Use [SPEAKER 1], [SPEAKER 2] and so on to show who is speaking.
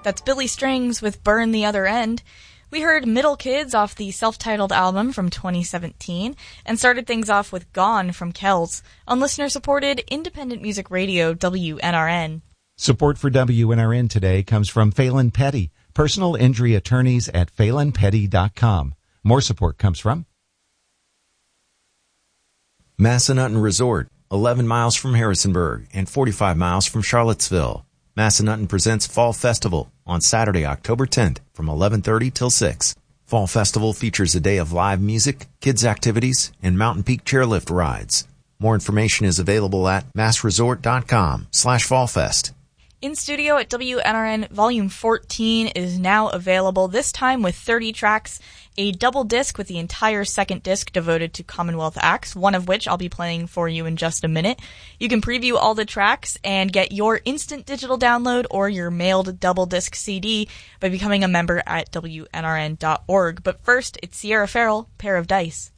[SPEAKER 1] That's Billy Strings with Burn the Other End. We heard Middle Kids off the self-titled album from 2017, and started things off with Gone from Kells on listener-supported independent music radio WNRN.
[SPEAKER 2] Support for WNRN today comes from Phelan Petty, personal injury attorneys at phelanpetty.com. More support comes from
[SPEAKER 3] Massanutten Resort, 11 miles from Harrisonburg and 45 miles from Charlottesville. Massanutten presents Fall Festival on Saturday, October 10th from 11:30 till 6. Fall Festival features a day of live music, kids activities, and Mountain Peak chairlift rides. More information is available at massresort.com/fallfest.
[SPEAKER 1] In studio at WNRN, Volume 14 is now available, this time with 30 tracks, a double disc with the entire second disc devoted to Commonwealth acts, one of which I'll be playing for you in just a minute. You can preview all the tracks and get your instant digital download or your mailed double disc CD by becoming a member at WNRN.org. But first, it's Sierra Farrell, Pair of Dice.